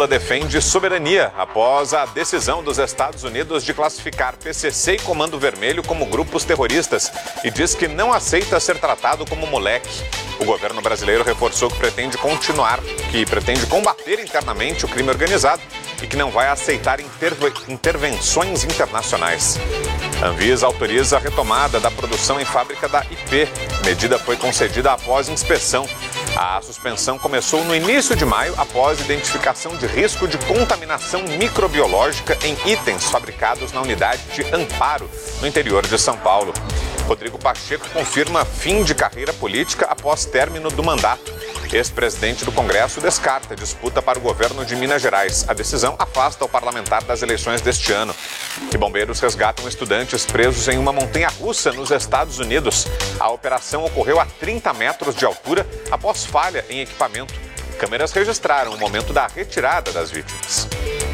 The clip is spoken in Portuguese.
Lula defende soberania após a decisão dos Estados Unidos de classificar PCC e Comando Vermelho como grupos terroristas e diz que não aceita ser tratado como moleque. O governo brasileiro reforçou que pretende combater internamente o crime organizado e que não vai aceitar intervenções internacionais. A Anvisa autoriza a retomada da produção em fábrica da IP. A medida foi concedida após inspeção. A suspensão começou no início de maio, após identificação de risco de contaminação microbiológica em itens fabricados na unidade de Amparo, no interior de São Paulo. Rodrigo Pacheco confirma fim de carreira política após término do mandato. Ex-presidente do Congresso descarta disputa para o governo de Minas Gerais. A decisão afasta o parlamentar das eleições deste ano. E bombeiros resgatam estudantes presos em uma montanha-russa nos Estados Unidos. A operação ocorreu a 30 metros de altura após falha em equipamento. Câmeras registraram o momento da retirada das vítimas.